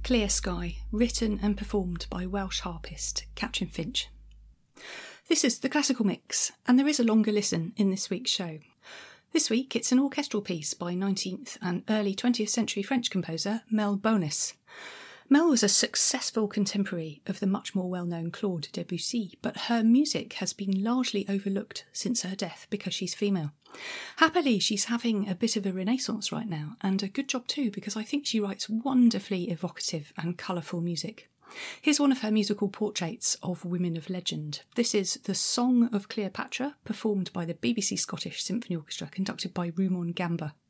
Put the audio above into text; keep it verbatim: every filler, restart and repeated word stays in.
Clear Sky, written and performed by Welsh harpist Catrin Finch. This is the Classical Mix, and there is a longer listen in this week's show. This week it's an orchestral piece by nineteenth and early twentieth century French composer Mel Bonis. Mel was a successful contemporary of the much more well-known Claude Debussy, but her music has been largely overlooked since her death because she's female. Happily, she's having a bit of a renaissance right now, and a good job too, because I think she writes wonderfully evocative and colourful music. Here's one of her musical portraits of women of legend. This is The Song of Cleopatra, performed by the B B C Scottish Symphony Orchestra, conducted by Rumon Gamba.